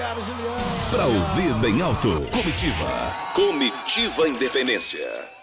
Obrigado, Juliano. Pra ouvir bem alto. Comitiva Independência.